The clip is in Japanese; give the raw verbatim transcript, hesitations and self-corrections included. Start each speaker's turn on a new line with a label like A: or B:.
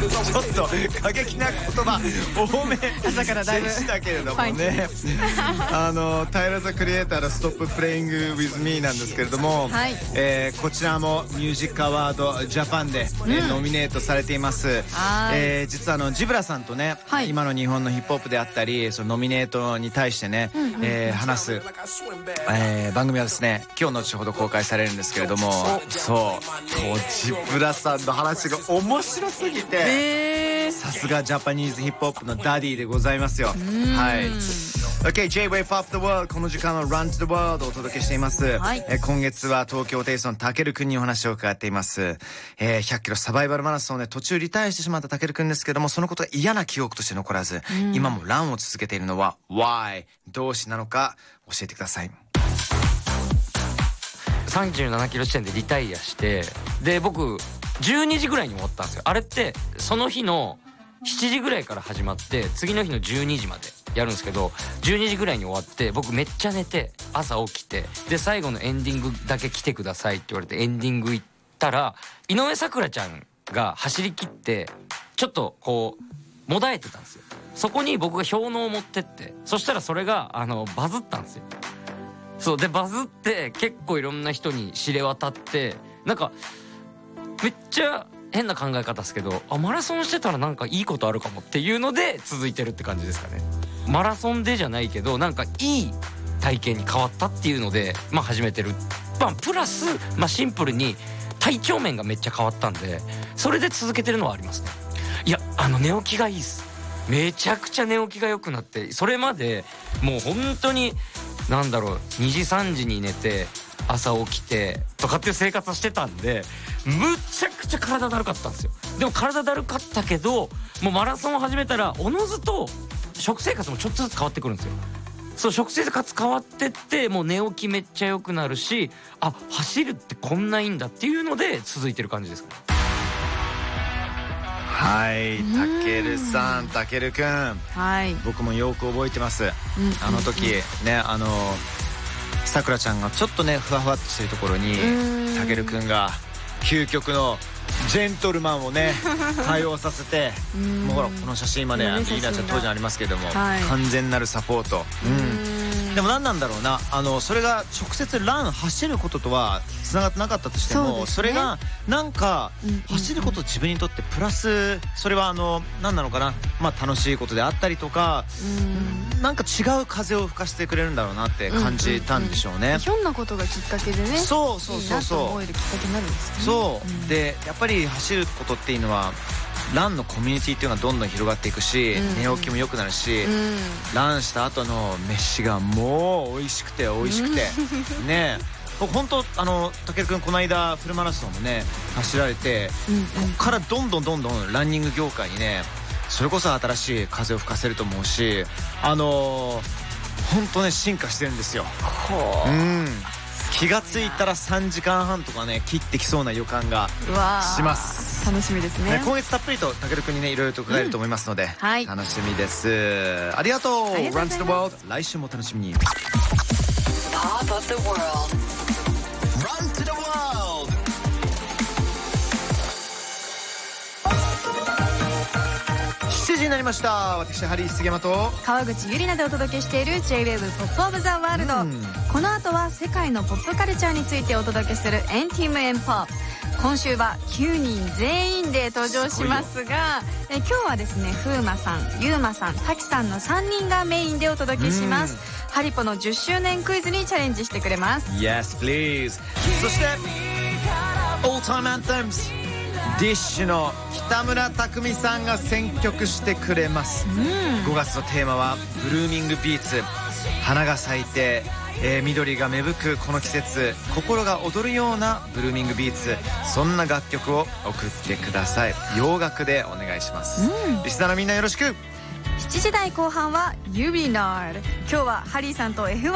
A: ちょっと過激な言葉多め
B: 朝からだいぶ
A: でしたけれどもねあのタイラー・ザ・クリエイターの「ストップ・プレイング・ウィズ・ミー」なんですけれども、はい、えー、こちらもミュージックアワードジャパンで、うん、えー、ノミネートされています。えー、実はあのジブラさんとね、はい、今の日本のヒップホップであったりそのノミネートに対してね、うんうん、えー、話す、えー、番組はですね今日後ほど公開されるんですけれども、そうジブラさんの話が面白すぎて、さすがジャパニーズヒップホップのダディでございますよ。はい。OK、J-Wave Pop the World、 この時間は Run to the World をお届けしています。はい、え今月は東京テイソンたけるくんにお話を伺っています。えー、ひゃっキロサバイバルマラソンで途中リタイアしてしまったたけるくんですけども、そのことが嫌な記憶として残らず、今もランを続けているのは Why どうしてなのか教えてください。
C: さんじゅうななキロ地点でリタイアして、で僕じゅうにじぐらいに終わったんですよ。あれってその日のしちじぐらいから始まって次の日のじゅうにじまでやるんですけど、じゅうにじぐらいに終わって僕めっちゃ寝て朝起きて、で最後のエンディングだけ来てくださいって言われてエンディング行ったら井上咲楽ちゃんが走り切ってちょっとこうもだえてたんですよ。そこに僕が氷のを持ってって、そしたらそれがあのバズったんですよ。そうでバズって結構いろんな人に知れ渡って、なんかめっちゃ変な考え方ですけど、あマラソンしてたらなんかいいことあるかもっていうので続いてるって感じですかね。マラソンでじゃないけどなんかいい体型に変わったっていうので、まあ始めてる、まあ、プラス、まあ、シンプルに体調面がめっちゃ変わったんでそれで続けてるのはありますね。いやあの寝起きがいいっす。めちゃくちゃ寝起きが良くなって、それまでもう本当になんだろうにじさんじに寝て朝起きてとかっていう生活をしてたんでむちゃくちゃ体だるかったんですよ。でも体だるかったけどもうマラソンを始めたらおのずと食生活もちょっとずつ変わってくるんですよ。そう食生活変わってってもう寝起きめっちゃ良くなるし、あ走るってこんないいんだっていうので続いてる感じですかね。
A: はい、たけるさん、たけるくん、はい、僕もよく覚えてます、うん、あの時ね、あのさくらちゃんがちょっとねふわふわっとしてるところにたけるくんが究極のジェントルマンをね対応させて、もうほらこの写真までリーダーちゃん当時ありますけども、はい、完全なるサポート。うんでも何なんだろうな、あのそれが直接ラン走ることとはつながってなかったとしても そ,、ね、それがなんか走ること自分にとってプラス、それはあの何なのかな、まあ楽しいことであったりとか、うんなんか違う風を吹かせてくれるんだろうなって感じたんでしょうね。
B: ひょんなことがきっかけでね、
A: そうそうそうそう、いいなと
B: 思えるきっかけになるんですね。
A: そう、うん、でやっぱり走ることっていうのはランのコミュニティっていうのがどんどん広がっていくし、うん、寝起きも良くなるし、うん、ランした後の飯がもう美味しくて美味しくて、うん、ねえ僕本当あのたけるくんこの間フルマラソンもね走られて、うんうん、こっからどんどんどんどんランニング業界にねそれこそ新しい風を吹かせると思うし、あのー、本当ね進化してるんですよ。うん、気がついたらさんじかんはんとかね切ってきそうな予感がします。
B: 楽しみですね。
A: 今月たっぷりとたけるくんにねいろいろと伺えると思いますので、うんはい、楽しみです。ありがとう。 Run to the World 来週も楽しみに。 Pop of the World Run to the World。 しちじになりました。私ハリー杉山と
B: 川口ゆりなでお届けしている J-Wave Pop of the World、うん、この後は世界のポップカルチャーについてお届けするエンティムエンポップ。今週はきゅうにん全員で登場しますが、え今日はですね風磨さん、ゆうまさん、たきさんのさんにんがメインでお届けします。ハリポのじゅっしゅうねんクイズにチャレンジしてくれます。
A: Yes please。 そして All Time Anthems ディッシュの北村匠海さんが選曲してくれます。ごがつのテーマはブルーミングビーツ、花が咲いてえー、緑が芽吹くこの季節、心が踊るようなブルーミングビーツ、そんな楽曲を送ってください。洋楽でお願いします、うん、リスナーのみんなよろしく。
B: しちじ台後半はユリナール。今日はハリーさんと エフワン